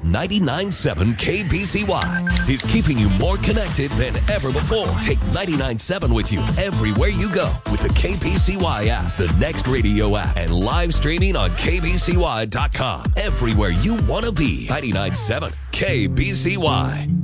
99.7 KBCY is keeping you more connected than ever before. Take 99.7 with you everywhere you go with the KBCY app, the Next Radio app, and live streaming on KBCY.com. Everywhere you want to be. 99.7 KBCY.